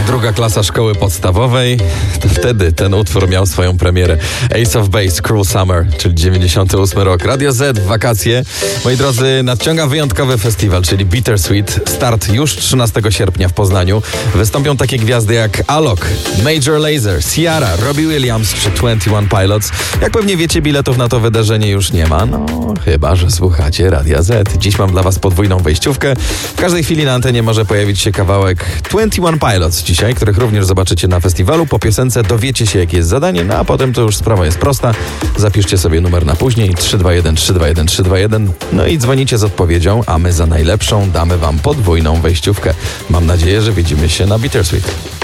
druga klasa szkoły podstawowej, to wtedy ten utwór miał swoją premierę. Ace of Base, Cruel Summer, czyli 98 rok. Radio Z w wakacje. Moi drodzy, nadciąga wyjątkowy festiwal, czyli Bittersweet. Start już 13 sierpnia w Poznaniu. Wystąpią takie gwiazdy jak Alok, Major Lazer, Ciara, Robbie Williams czy 21 Pilots. Jak pewnie wiecie, biletów na to wydarzenie już nie ma. No, chyba że słuchacie Radia Z. Dziś mam dla was podwójną wejściówkę. W każdej chwili na antenie może pojawić się kawałek 21 Pilots dzisiaj, których również zobaczycie na festiwalu. Po piosence dowiecie się, jakie jest zadanie, no a potem to już sprawa jest prosta. Zapiszcie sobie numer na później 321 321 321. No i dzwonicie z odpowiedzią, a my za najlepszą damy wam podwójną wejściówkę. Mam nadzieję, że widzimy się na Bittersweet.